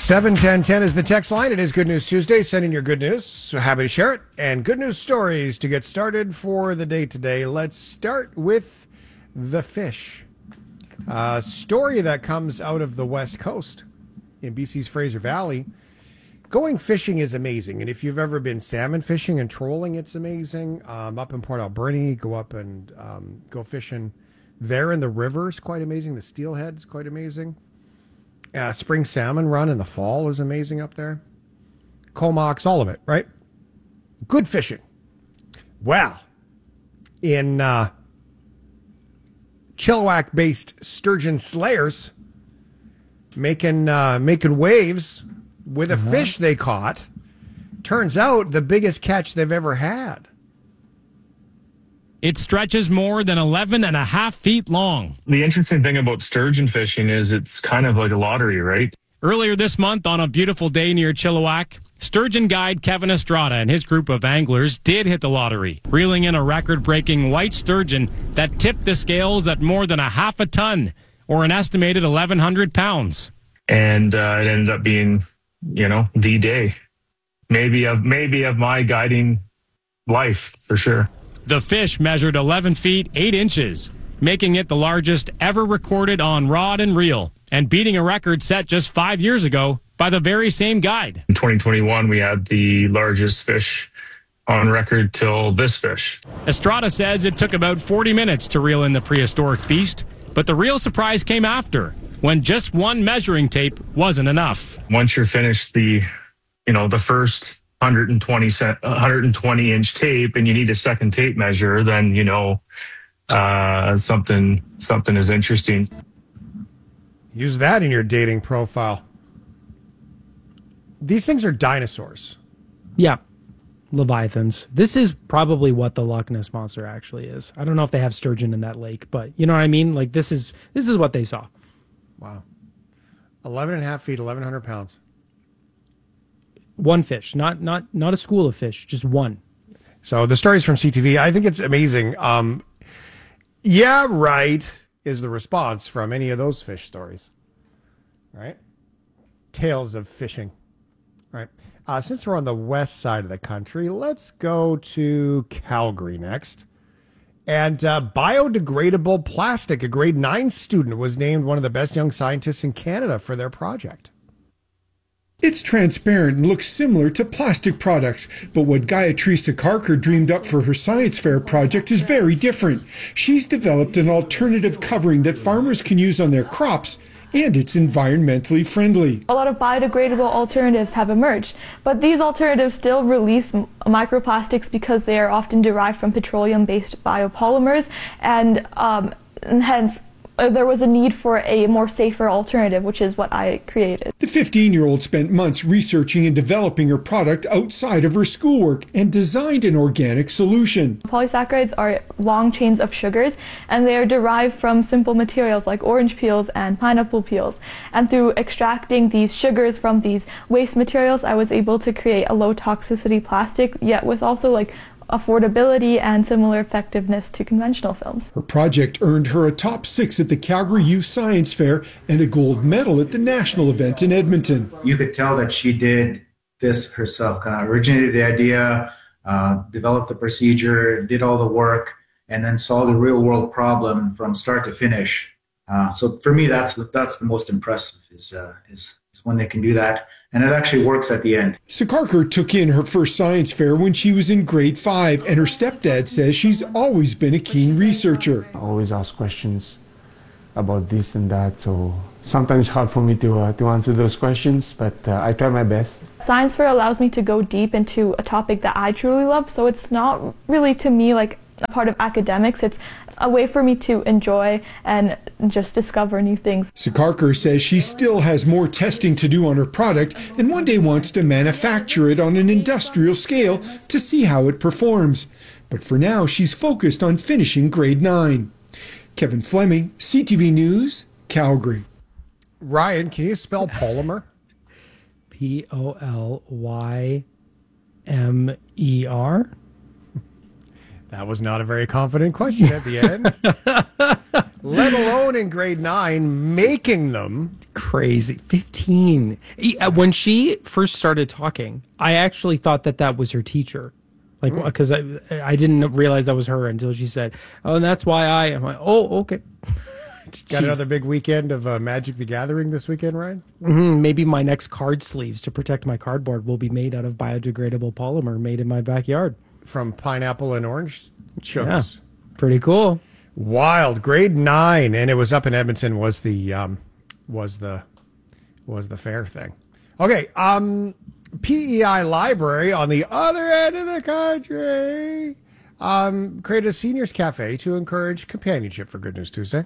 71010 is the text line. It is Good News Tuesday. Send in your good news. So happy to share it. And good news stories to get started for the day today. Let's start with the fish. A story that comes out of the West Coast in BC's Fraser Valley. Going fishing is amazing. And if you've ever been salmon fishing and trolling, it's amazing. Up in Port Alberni, go up and go fishing there in the river is quite amazing. The steelhead is quite amazing. Spring salmon run in the fall is amazing up there. Comox, all of it, right? Good fishing. Well, in Chilliwack-based Sturgeon Slayers, making waves with a fish they caught. Turns out the biggest catch they've ever had. It stretches more than 11 and a half feet long. The interesting thing about sturgeon fishing is it's kind of like a lottery, right? Earlier this month, on a beautiful day near Chilliwack, sturgeon guide Kevin Estrada and his group of anglers did hit the lottery, reeling in a record-breaking white sturgeon that tipped the scales at more than a half a ton, or an estimated 1,100 pounds. And it ended up being, the day. Maybe of my guiding life, for sure. The fish measured 11 feet 8 inches, making it the largest ever recorded on rod and reel, and beating a record set just 5 years ago by the very same guide. In 2021, we had the largest fish on record till this fish. Estrada says it took about 40 minutes to reel in the prehistoric beast, but the real surprise came after, when just one measuring tape wasn't enough. Once you're finished the first 120 inch tape and you need a second tape measure, then something is interesting. Use that in your dating profile. These things are dinosaurs. Yeah, leviathans. This is probably what the Loch Ness Monster actually is. I don't know if they have sturgeon in that lake, but you know what I mean? Like this is what they saw. Wow. 11 and a half feet, 1,100 pounds. One fish, not a school of fish, just one. So the story's from CTV. I think it's amazing. Yeah, right, is the response from any of those fish stories. Right? Tales of fishing. Right. Since we're on the west side of the country, let's go to Calgary next. And biodegradable plastic. A grade 9 student was named one of the best young scientists in Canada for their project. It's transparent and looks similar to plastic products, but what Gayatri Sakarkar dreamed up for her science fair project is very different. She's developed an alternative covering that farmers can use on their crops, and it's environmentally friendly. A lot of biodegradable alternatives have emerged, but these alternatives still release microplastics because they are often derived from petroleum-based biopolymers, and hence there was a need for a more safer alternative, which is what I created. The 15-year-old spent months researching and developing her product outside of her schoolwork and designed an organic solution. Polysaccharides are long chains of sugars, and they are derived from simple materials like orange peels and pineapple peels. And through extracting these sugars from these waste materials, I was able to create a low toxicity plastic, yet with also affordability and similar effectiveness to conventional films. Her project earned her a top 6 at the Calgary Youth Science Fair and a gold medal at the national event in Edmonton. You could tell that she did this herself, kind of originated the idea, developed the procedure, did all the work, and then solved a real world problem from start to finish. So for me, that's the most impressive is when they can do that. And it actually works at the end. Sakarkar took in her first science fair when she was in grade 5, and her stepdad says she's always been a keen researcher. I always ask questions about this and that, so sometimes it's hard for me to answer those questions, but I try my best. Science fair allows me to go deep into a topic that I truly love, so it's not really to me like a part of academics. It's a way for me to enjoy and just discover new things. Sakarkar says she still has more testing to do on her product and one day wants to manufacture it on an industrial scale to see how it performs. But for now, she's focused on finishing grade 9. Kevin Fleming, CTV News, Calgary. Ryan, can you spell polymer? Polymer? That was not a very confident question at the end. let alone in grade 9, making them. Crazy. 15. When she first started talking, I actually thought that was her teacher. Like, because I didn't realize that was her until she said, "Oh, and that's why I'm like, oh, okay." Got another big weekend of Magic the Gathering this weekend, Ryan? Maybe my next card sleeves to protect my cardboard will be made out of biodegradable polymer made in my backyard. From pineapple and orange sugars. Yeah, pretty cool. Wild. Grade 9, and it was up in Edmonton. Was the fair thing? Okay. PEI Library on the other end of the country created a seniors cafe to encourage companionship for Good News Tuesday.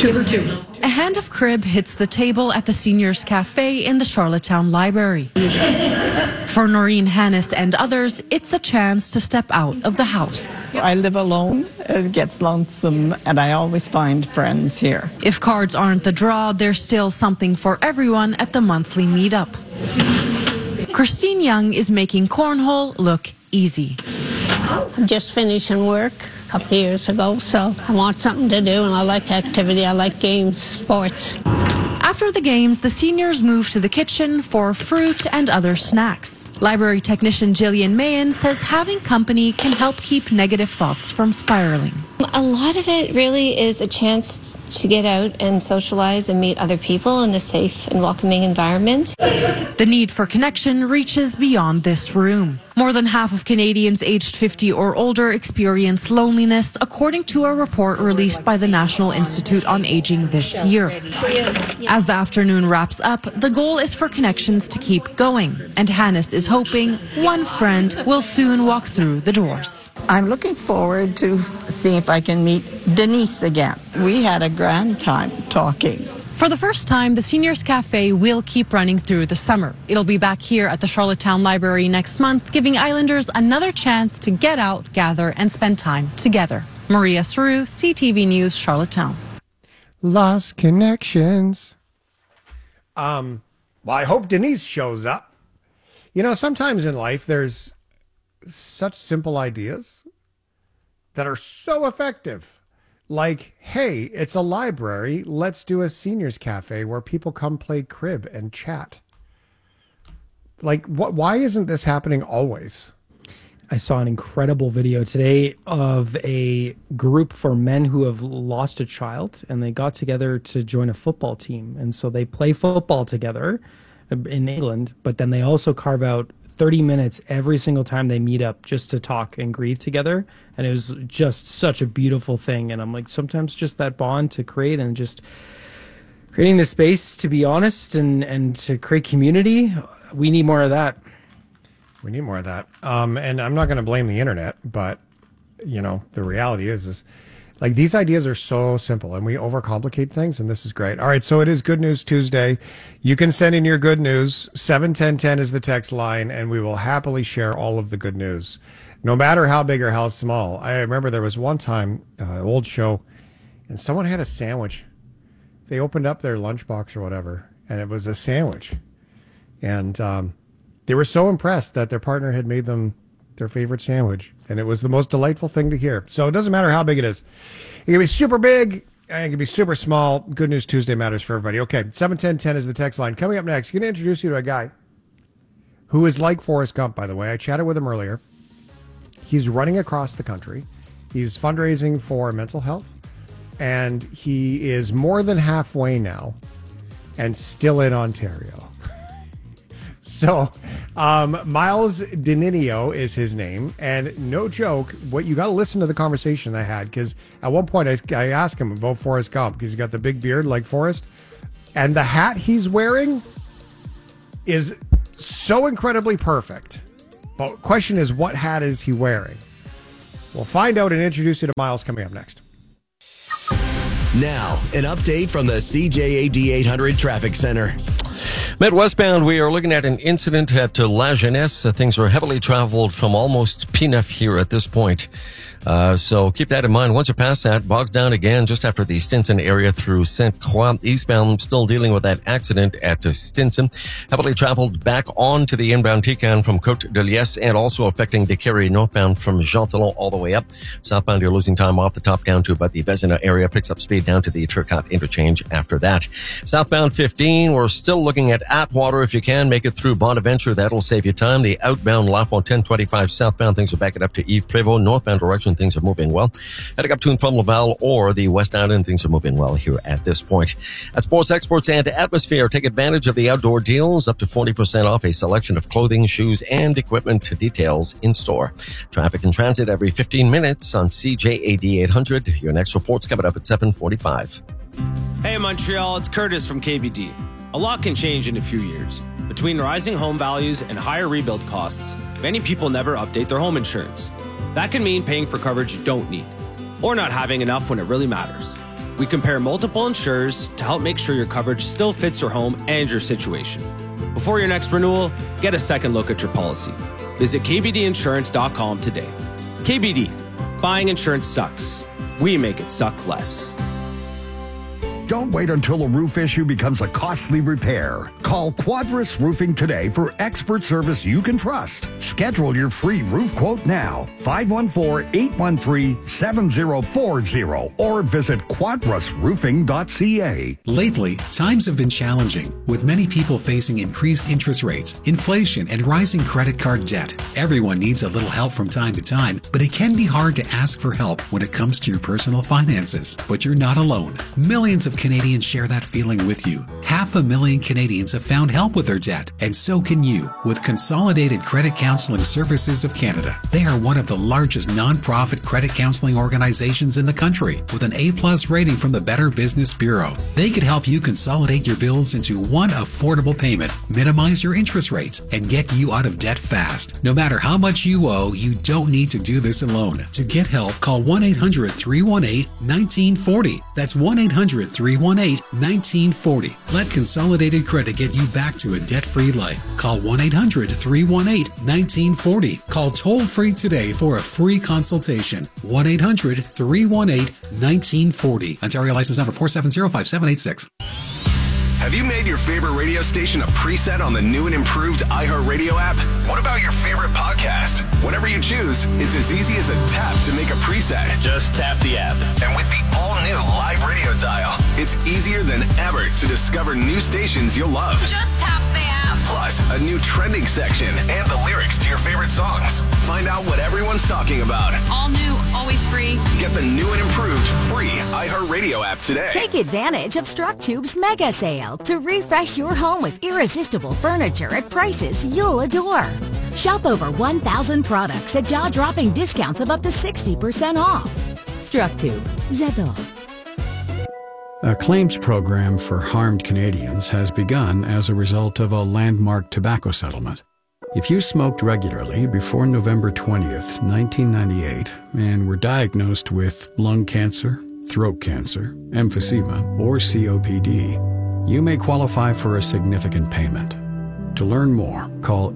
A hand of crib hits the table at the Seniors Cafe in the Charlottetown Library. For Noreen Hannes and others, it's a chance to step out of the house. I live alone. It gets lonesome, and I always find friends here. If cards aren't the draw, there's still something for everyone at the monthly meetup. Christine Young is making cornhole look easy. I'm just finishing work a couple of years ago, so I want something to do, and I like activity. I like games, sports. After the games, the seniors move to the kitchen for fruit and other snacks. Library technician Jillian Mahan says having company can help keep negative thoughts from spiraling. A lot of it really is a chance to get out and socialize and meet other people in a safe and welcoming environment. The need for connection reaches beyond this room. More than half of Canadians aged 50 or older experience loneliness, according to a report released by the National Institute on Aging this year. As the afternoon wraps up, the goal is for connections to keep going, and Hannes is hoping one friend will soon walk through the doors. I'm looking forward to seeing if I can meet Denise again. We had a grand time talking. For the first time, the Seniors Cafe will keep running through the summer. It'll be back here at the Charlottetown Library next month, giving Islanders another chance to get out, gather, and spend time together. Maria Saru, CTV News, Charlottetown. Lost connections. Well, I hope Denise shows up. You know, sometimes in life there's such simple ideas that are so effective. Like, hey, it's a library. Let's do a seniors cafe where people come play crib and chat. Like, why isn't this happening always? I saw an incredible video today of a group for men who have lost a child, and they got together to join a football team. And so they play football together in England, but then they also carve out 30 minutes every single time they meet up just to talk and grieve together. And it was just such a beautiful thing. And I'm like, sometimes just that bond to create and just creating the space, to be honest, and to create community, we need more of that. We need more of that. And I'm not going to blame the internet, but, you know, the reality is like these ideas are so simple and we overcomplicate things, and this is great. All right, so it is Good News Tuesday. You can send in your good news. 71010 is the text line, and we will happily share all of the good news, no matter how big or how small. I remember there was one time, old show, and someone had a sandwich. They opened up their lunchbox or whatever, and it was a sandwich. And they were so impressed that their partner had made them their favorite sandwich, and it was the most delightful thing to hear. So it doesn't matter how big it is. It can be super big, and it can be super small. Good News Tuesday matters for everybody. Okay, 71010 is the text line. Coming up next, I'm going to introduce you to a guy who is like Forrest Gump, by the way. I chatted with him earlier. He's running across the country. He's fundraising for mental health, and he is more than halfway now and still in Ontario. So, Miles Deninio is his name, and no joke, what you got to listen to the conversation I had, because at one point I asked him about Forrest Gump, because he's got the big beard like Forrest, and the hat he's wearing is so incredibly perfect. But the question is, what hat is he wearing? We'll find out and introduce you to Miles coming up next. Now, an update from the CJAD 800 Traffic Center. Midwestbound, we are looking at an incident at La Jeunesse. Things are heavily traveled from almost P9 here at this point. So keep that in mind. Once you pass that, bogs down again just after the Stinson area through Sainte Croix. Eastbound, still dealing with that accident at Stinson. Heavily traveled back onto the inbound Tican from Côte de Liesse and also affecting the Carrie northbound from Jean Talon all the way up. Southbound, you're losing time off the top down to about the Vezina area. Picks up speed down to the Turcotte interchange after that. Southbound 15, we're still looking at Atwater. If you can, make it through Bonaventure. That'll save you time. The outbound La Fontaine 25 southbound, things are backing up to Yves Prévost. Northbound direction, things are moving well. Heading up to and from Laval or the West Island, things are moving well here at this point. At Sports Exports and Atmosphere, take advantage of the outdoor deals, up to 40% off a selection of clothing, shoes, and equipment. Details in store. Traffic and transit every 15 minutes on CJAD 800. Your next report's coming up at 7:45. Hey Montreal, it's Curtis from KBD. A lot can change in a few years. Between rising home values and higher rebuild costs, many people never update their home insurance. That can mean paying for coverage you don't need, or not having enough when it really matters. We compare multiple insurers to help make sure your coverage still fits your home and your situation. Before your next renewal, get a second look at your policy. Visit kbdinsurance.com today. KBD, buying insurance sucks. We make it suck less. Don't wait until a roof issue becomes a costly repair. Call Quadrus Roofing today for expert service you can trust. Schedule your free roof quote now. 514-813-7040 or visit quadrusroofing.ca. Lately, times have been challenging, with many people facing increased interest rates, inflation, and rising credit card debt. Everyone needs a little help from time to time, but it can be hard to ask for help when it comes to your personal finances. But you're not alone. Millions of Canadians share that feeling with you. 500,000 Canadians have found help with their debt, and so can you with Consolidated Credit Counseling Services of Canada. They are one of the largest non-profit credit counseling organizations in the country with an A+ rating from the Better Business Bureau. They could help you consolidate your bills into one affordable payment, minimize your interest rates, and get you out of debt fast. No matter how much you owe, you don't need to do this alone. To get help, call 1-800-318-1940. That's 1-800-318-1940. Let Consolidated Credit get you back to a debt-free life. Call 1-800-318-1940. Call toll-free today for a free consultation. 1-800-318-1940. Ontario license number 4705786. Have you made your favorite radio station a preset on the new and improved iHeartRadio app? What about your favorite podcast? Whatever you choose, it's as easy as a tap to make a preset. Just tap the app. And with the all-new live radio dial, it's easier than ever to discover new stations you'll love. Just tap the app. Plus, a new trending section and the lyrics to your favorite songs. Find out what everyone's talking about. All new, always free. Get the new and improved free iHeartRadio app today. Take advantage of StrucTube's mega sale to refresh your home with irresistible furniture at prices you'll adore. Shop over 1,000 products at jaw-dropping discounts of up to 60% off. StrucTube. J'adore. A claims program for harmed Canadians has begun as a result of a landmark tobacco settlement. If you smoked regularly before November 20th, 1998, and were diagnosed with lung cancer, throat cancer, emphysema, or COPD, you may qualify for a significant payment. To learn more, call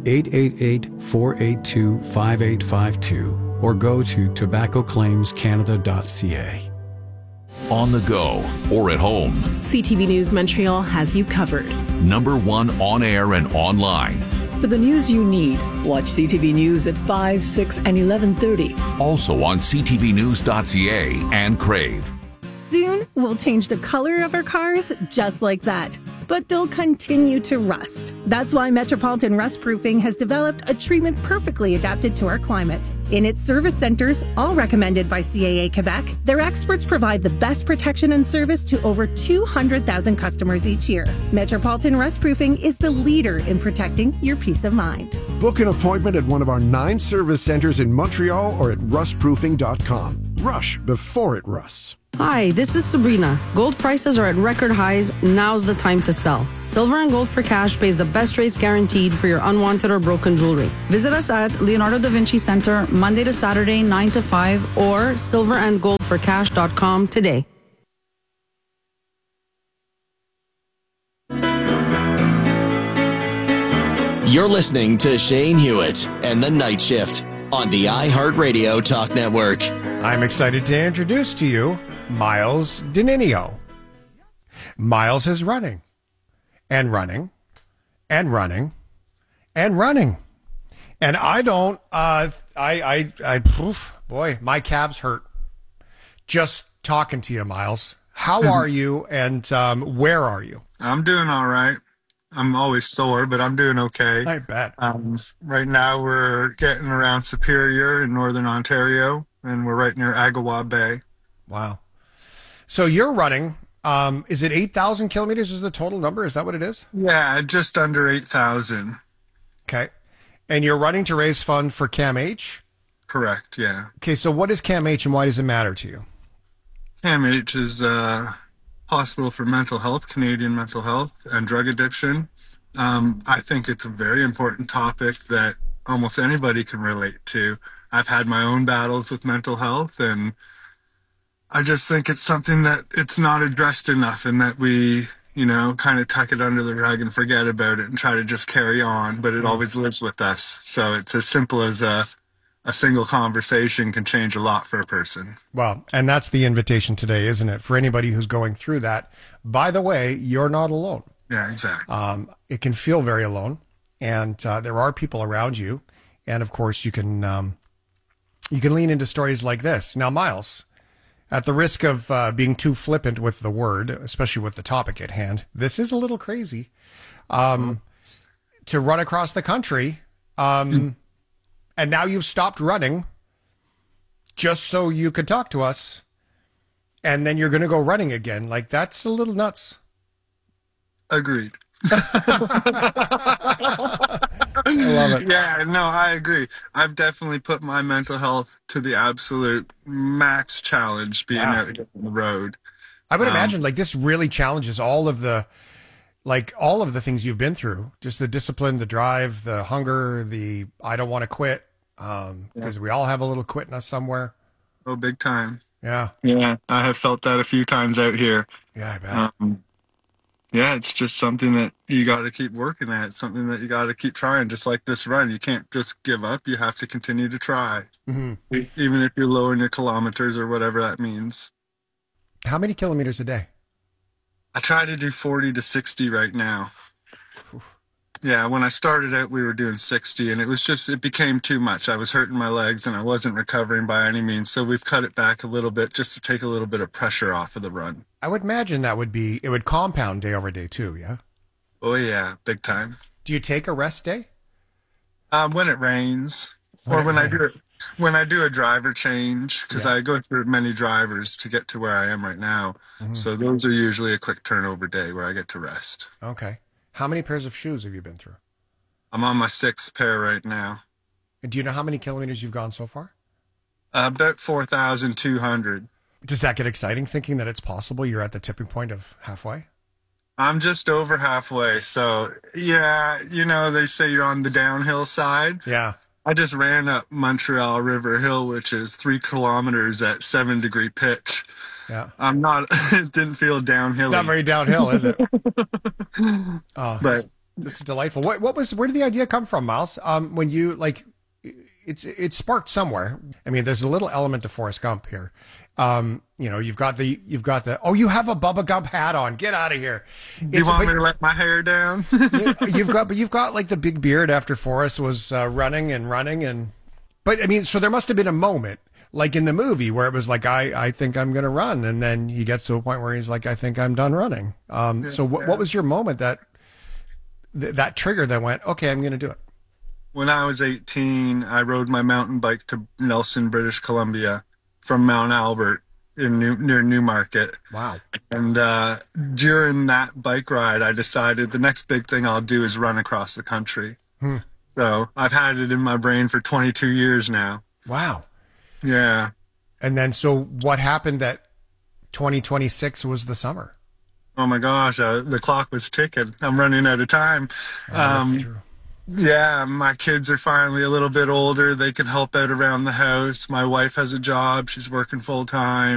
888-482-5852 or go to tobaccoclaimscanada.ca. On the go or at home, CTV News Montreal has you covered. #1 on air and online. For the news you need, watch CTV News at 5, 6, and 11:30. Also on ctvnews.ca and Crave. Soon, we'll change the color of our cars just like that, but they'll continue to rust. That's why Metropolitan Rust Proofing has developed a treatment perfectly adapted to our climate. In its service centers, all recommended by CAA Quebec, their experts provide the best protection and service to over 200,000 customers each year. Metropolitan Rust Proofing is the leader in protecting your peace of mind. Book an appointment at one of our 9 service centers in Montreal or at rustproofing.com. Rush before it rusts. Hi, this is Sabrina. Gold prices are at record highs. Now's the time to sell. Silver and Gold for Cash pays the best rates guaranteed for your unwanted or broken jewelry. Visit us at Leonardo da Vinci Center Monday to Saturday 9 to 5 or silverandgoldforcash.com today. You're listening to Shane Hewitt and The Night Shift on the iHeartRadio Talk Network. I'm excited to introduce to you Miles Deninio. Miles is running and running and running and running. And I don't, boy, my calves hurt just talking to you, Miles. How are you and where are you? I'm doing all right. I'm always sore, but I'm doing okay. I bet. Right now we're getting around Superior in northern Ontario, and we're right near Agawa Bay. Wow. So you're running, is it 8,000 kilometers is the total number? Is that what it is? Yeah, just under 8,000. Okay. And you're running to raise fund for CAMH? Correct, yeah. Okay, so what is CAMH and why does it matter to you? CAMH is Hospital for Mental Health, Canadian Mental Health, and Drug Addiction. I think it's a very important topic that almost anybody can relate to. I've had my own battles with mental health, and I just think it's something that it's not addressed enough, and that we, kind of tuck it under the rug and forget about it and try to just carry on, but it always lives with us. So it's as simple as a single conversation can change a lot for a person. Well, and that's the invitation today, isn't it? For anybody who's going through that. By the way, you're not alone. Yeah, exactly. It can feel very alone, and there are people around you. And of course, you can lean into stories like this. Now, Miles, at the risk of being too flippant with the word, especially with the topic at hand, this is a little crazy to run across the country. And now you've stopped running just so you could talk to us, and then you're going to go running again. Like, that's a little nuts. Agreed. I love it. Yeah, no, I agree. I've definitely put my mental health to the absolute max challenge being out on the road. I would imagine, like, this really challenges all of the things you've been through. Just the discipline, the drive, the hunger, the I don't want to quit. Because we all have a little quit in us somewhere. Oh, big time. Yeah. Yeah, I have felt that a few times out here. Yeah, I bet. Yeah, it's just something that you got to keep working at. It's something that you got to keep trying, just like this run. You can't just give up. You have to continue to try, even if you're lowering your kilometers or whatever that means. How many kilometers a day? I try to do 40 to 60 right now. Yeah, when I started out, we were doing 60, and it became too much. I was hurting my legs, and I wasn't recovering by any means, so we've cut it back a little bit just to take a little bit of pressure off of the run. I would imagine it would compound day over day too, yeah? Oh, yeah, big time. Do you take a rest day? When it rains, when I do a driver change, because I go through many drivers to get to where I am right now. So those are usually a quick turnover day where I get to rest. Okay. How many pairs of shoes have you been through? I'm on my 6th pair right now. And do you know how many kilometers you've gone so far? About 4,200. Does that get exciting, thinking that it's possible you're at the tipping point of halfway? I'm just over halfway. So, yeah, they say you're on the downhill side. Yeah. I just ran up Montreal River Hill, which is 3 kilometers at 7-degree pitch. Yeah. It didn't feel downhill. It's not very downhill, is it? But this is delightful. Where did the idea come from, Miles? When you it sparked somewhere. I mean, there's a little element of Forrest Gump here. You've got the you have a Bubba Gump hat on. Get out of here. You want me to let my hair down? you've got like the big beard after Forrest was running. But I mean, so there must have been a moment like in the movie where it was like, I think I'm going to run. And then he gets to a point where he's like, I think I'm done running. So what was your moment that trigger that went, okay, I'm going to do it? When I was 18, I rode my mountain bike to Nelson, British Columbia from Mount Albert near Newmarket. Wow. And during that bike ride, I decided the next big thing I'll do is run across the country. So I've had it in my brain for 22 years now. Wow. Yeah. And then, so what happened that 2026 was the summer? Oh my gosh, the clock was ticking. I'm running out of time. That's true. Yeah, my kids are finally a little bit older. They can help out around the house. My wife has a job. She's working full time.